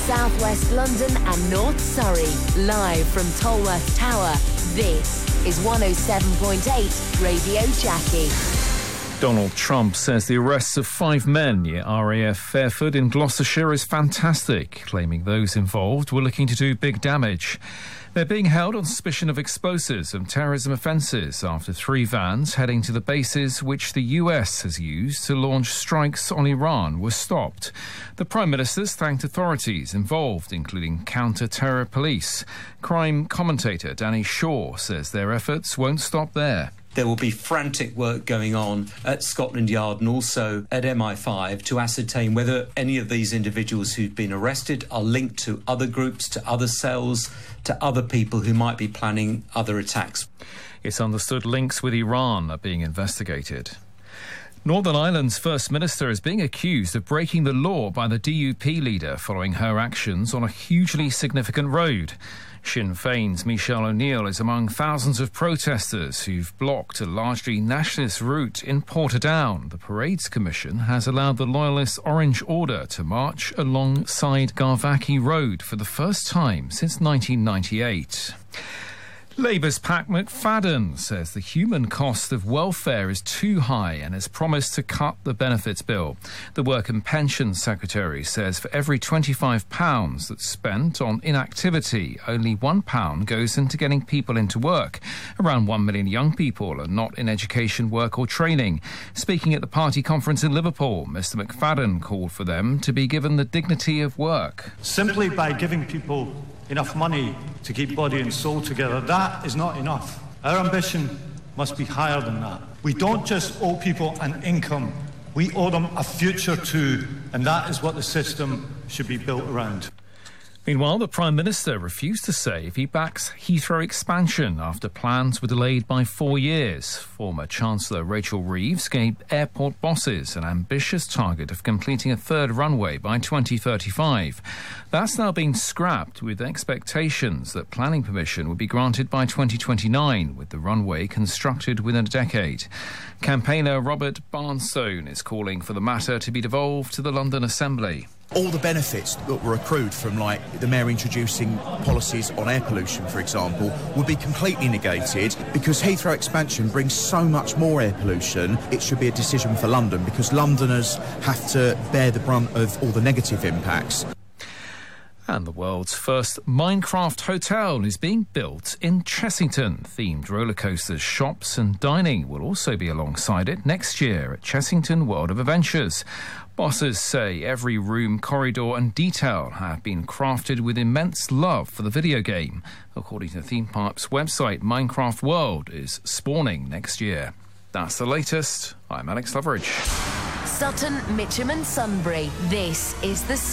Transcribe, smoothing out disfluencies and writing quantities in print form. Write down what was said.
South West London and North Surrey. Live from Tolworth Tower, this is 107.8 Radio Jackie. Donald Trump says the arrests of 5 men near RAF Fairford in Gloucestershire is fantastic, claiming those involved were looking to do big damage. They're being held on suspicion of explosives and terrorism offences after 3 vans heading to the bases which the US has used to launch strikes on Iran were stopped. The Prime Minister's thanked authorities involved, including counter-terror police. Crime commentator Danny Shaw says their efforts won't stop there. There will be frantic work going on at Scotland Yard and also at MI5 to ascertain whether any of these individuals who've been arrested are linked to other groups, to other cells, to other people who might be planning other attacks. It's understood links with Iran are being investigated. Northern Ireland's First Minister is being accused of breaking the law by the DUP leader following her actions on a hugely significant road. Sinn Féin's Michelle O'Neill is among thousands of protesters who've blocked a largely nationalist route in Portadown. The Parades Commission has allowed the Loyalist Orange Order to march alongside Garvackie Road for the first time since 1998. Labour's Pat McFadden says the human cost of welfare is too high and has promised to cut the benefits bill. The Work and Pensions Secretary says for every £25 that's spent on inactivity, only £1 goes into getting people into work. Around 1 million young people are not in education, work or training. Speaking at the party conference in Liverpool, Mr McFadden called for them to be given the dignity of work. Simply by giving people enough money to keep body and soul together, that is not enough. Our ambition must be higher than that. We don't just owe people an income, we owe them a future too, and that is what the system should be built around. Meanwhile, the Prime Minister refused to say if he backs Heathrow expansion after plans were delayed by 4 years. Former Chancellor Rachel Reeves gave airport bosses an ambitious target of completing a 3rd runway by 2035. That's now been scrapped with expectations that planning permission would be granted by 2029, with the runway constructed within a decade. Campaigner Robert Barnstone is calling for the matter to be devolved to the London Assembly. All the benefits that were accrued from, like, the Mayor introducing policies on air pollution, for example, would be completely negated because Heathrow expansion brings so much more air pollution. It should be a decision for London because Londoners have to bear the brunt of all the negative impacts. And the world's first Minecraft hotel is being built in Chessington. Themed roller coasters, shops and dining will also be alongside it next year at Chessington World of Adventures. Bosses say every room, corridor and detail have been crafted with immense love for the video game. According to the theme park's website, Minecraft World is spawning next year. That's the latest. I'm Alex Loveridge. Sutton, Mitcham and Sunbury. This is the